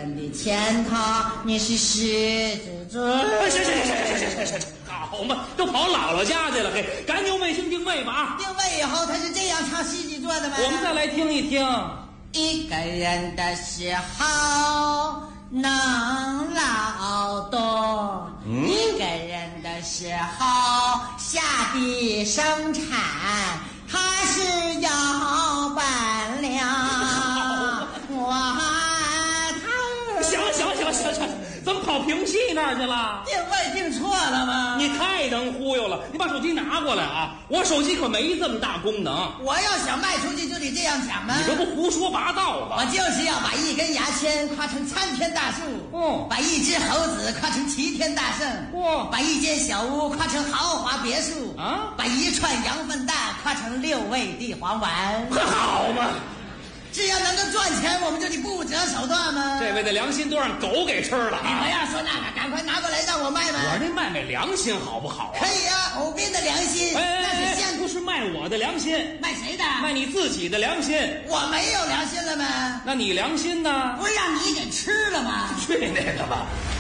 人的前头，你是狮子座。 是，好嘛，都跑姥姥家去了，嘿，赶紧用卫星定位吧啊！ 定位以后，他是这样唱狮子座的吗？ 我们再来听一听。 一个人的时候能劳动，一个人的时候下地生产，他是有本领。行，怎么跑评戏那儿去了？ 定位定错了吗？ 你太能忽悠了！你把手机拿过来啊！我手机可没这么大功能。 我要想卖出去就得这样讲吗？ 你这不胡说八道吗？ 我就是要把一根牙签夸成参天大树，把一只猴子夸成齐天大圣，把一间小屋夸成豪华别墅，把一串羊粪蛋夸成6味地黄丸。 好嘛！ 只要能够赚钱，我们就得不择手段吗？ 这位的良心都让狗给吃了。 你不要说那个，赶快拿过来让我卖卖。 我这卖良心好不好啊？ 可以啊，偶兵的良心，那是现不是卖我的良心， 卖谁的？ 卖你自己的良心。 我没有良心了吗？ 那你良心呢？ 不是让你给吃了吗？ 去那个吧！